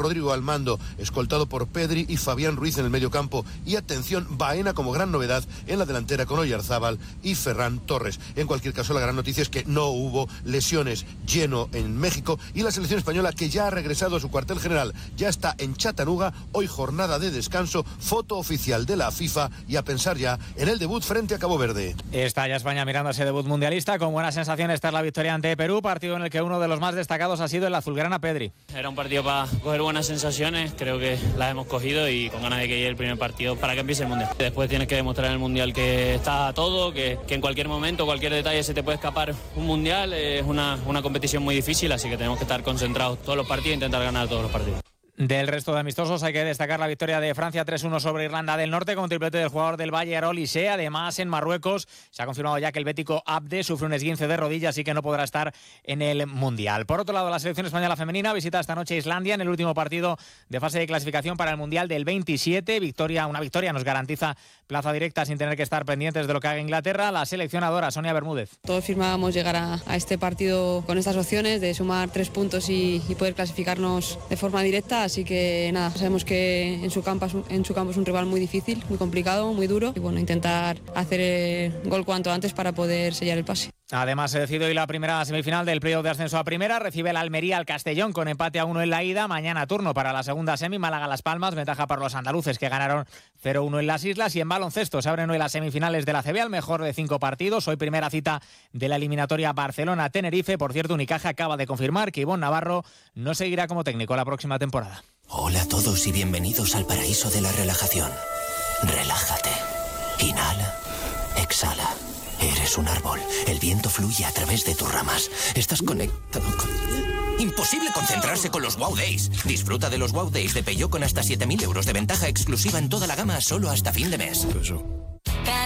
Rodrigo al mando, escoltado por Pedri y Fabián Ruiz en el mediocampo. Y atención, Baena como gran novedad en la delantera con Oyarzábal y Ferran Torres. En cualquier caso, la gran noticia es que no hubo lesiones, lleno en México, y la selección española, que ya ha regresado a su cuartel general, ya está en Chattanooga. Hoy jornada de descanso, foto oficial de la FIFA, y a pensar ya en el debut frente a Cabo Verde. Está ya España mirando ese debut mundialista con buenas sensaciones tras la victoria ante Perú, partido en el que uno de los más destacados ha sido el azulgrana Pedri. Era un partido para coger buenas sensaciones, creo que las hemos cogido y con ganas de que llegue el primer partido para que empiece el mundial. Después tienes que demostrar en el mundial que está todo, que en cualquier momento, cualquier detalle se te puede escapar un mundial. Es una competición muy difícil, así que tenemos que estar concentrados todos los partidos e intentar ganar todos los partidos. Del resto de amistosos hay que destacar la victoria de Francia 3-1 sobre Irlanda del Norte con triplete del jugador del Bayern Olise. Además, en Marruecos se ha confirmado ya que el bético Abde sufre un esguince de rodilla, así que no podrá estar en el Mundial. Por otro lado, la selección española femenina visita esta noche Islandia en el último partido de fase de clasificación para el Mundial del 27. Una victoria nos garantiza plaza directa sin tener que estar pendientes de lo que haga Inglaterra. La seleccionadora Sonia Bermúdez. Todos firmábamos llegar a este partido con estas opciones de sumar 3 puntos y poder clasificarnos de forma directa. Así que nada, sabemos que en su campo es un rival muy difícil, muy complicado, muy duro. Y bueno, intentar hacer gol cuanto antes para poder sellar el pase. Además, se decide hoy la primera semifinal del playoff de ascenso a primera. Recibe el Almería al Castellón con empate a 1 en la ida. Mañana turno para la segunda semi, Málaga-Las Palmas. Ventaja para los andaluces que ganaron 0-1 en las Islas. Y en baloncesto se abren hoy las semifinales de la ACB al mejor de 5 partidos. Hoy primera cita de la eliminatoria Barcelona-Tenerife. Por cierto, Unicaja acaba de confirmar que Ivonne Navarro no seguirá como técnico la próxima temporada. Hola a todos y bienvenidos al paraíso de la relajación. Relájate. Inhala. Exhala. Eres un árbol. El viento fluye a través de tus ramas. Estás conectado con... Imposible concentrarse con los Wow Days. Disfruta de los Wow Days de Peugeot con hasta 7.000 euros de ventaja exclusiva en toda la gama solo hasta fin de mes.